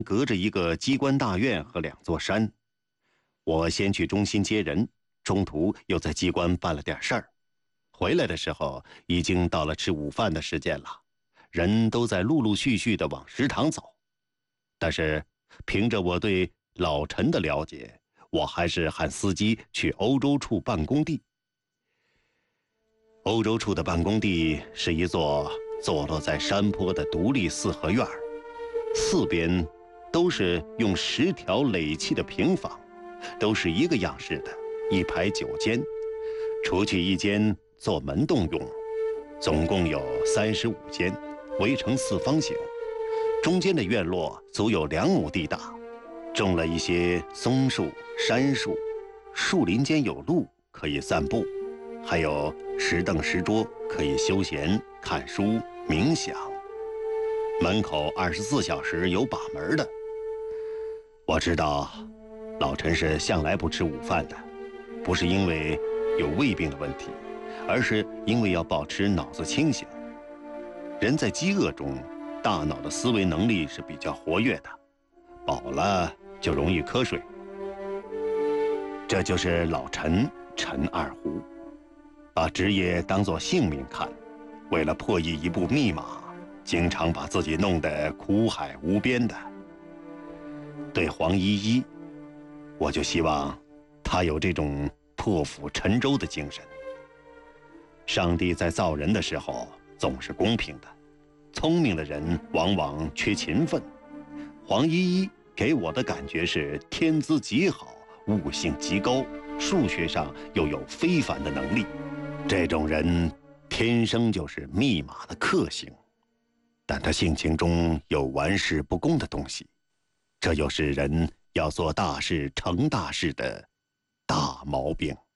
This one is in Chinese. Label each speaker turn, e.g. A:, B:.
A: 隔着一个机关大院和2座山。我先去中心接人，中途又在机关办了点事儿。回来的时候已经到了吃午饭的时间了，人都在陆陆续续地往食堂走。但是凭着我对老陈的了解，我还是喊司机去欧洲处办公地。欧洲处的办公地是一座坐落在山坡的独立四合院，四边都是用10条垒砌的平房，都是一个样式的，1排9间，除去1间做门洞用，总共有35间，围成4方形。中间的院落足有2亩地大，种了一些松树、杉树，树林间有路可以散步，还有石凳石桌可以休闲、看书、冥想。门口24小时有把门的。我知道老陈是向来不吃午饭的，不是因为有胃病的问题，而是因为要保持脑子清醒。人在饥饿中，大脑的思维能力是比较活跃的，饱了就容易瞌睡。这就是老陈陈二胡，把职业当作性命看，为了破译一部密码，经常把自己弄得苦海无边的。对黄依依，我就希望她有这种破釜沉舟的精神。上帝在造人的时候总是公平的，聪明的人往往缺勤奋。黄依依给我的感觉是天资极好，悟性极高，数学上又有非凡的能力。这种人天生就是密码的克星，但他性情中有玩世不恭的东西，这又是人要做大事成大事的大毛病。